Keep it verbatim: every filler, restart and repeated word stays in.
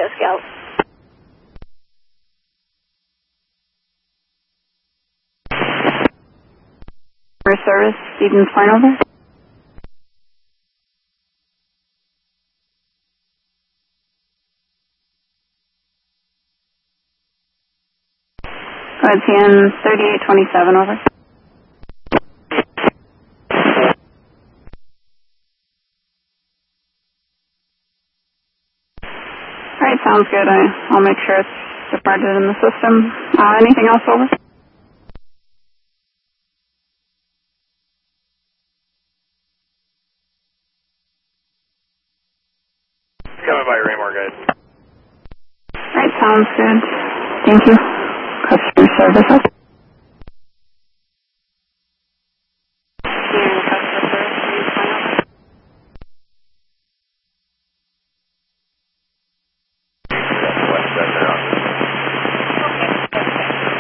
Scout. For service, Stevens Point, over. Go ahead, T N thirty-eight twenty-seven, over. Alright, sounds good. I, I'll make sure it's departed in the system. Uh, anything else, over? Coming by Raymore, guys. Alright, sounds good. Thank you. Customer service.